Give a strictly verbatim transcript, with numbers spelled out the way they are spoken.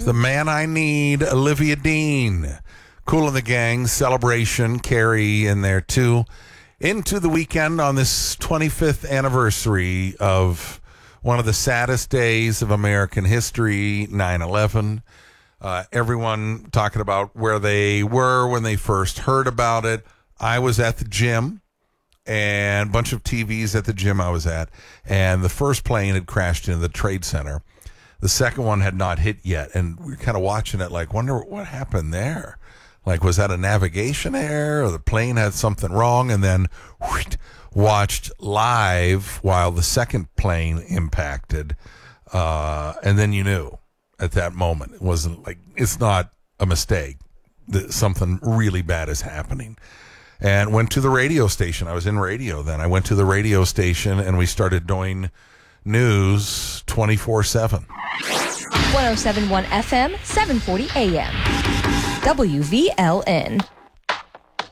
The Man I Need, Olivia Dean. Kool and the Gang, Celebration, Carrie in there too. Into the weekend on this twenty-fifth anniversary of one of the saddest days of American history, nine eleven. Uh, everyone talking about where they were when they first heard about it. I was at the gym, and a bunch of T Vs at the gym I was at, and the first plane had crashed into the Trade Center. The second one had not hit yet, and we were kind of watching it like, wonder what happened there. Like, was that a navigation error, or the plane had something wrong? And then whoosh, watched live while the second plane impacted, uh, and then you knew at that moment. It wasn't like, it's not a mistake. That something really bad is happening. And went to the radio station. I was in radio then. I went to the radio station, and we started doing news twenty-four seven. one oh seven point one F M, seven forty A M. W V L N.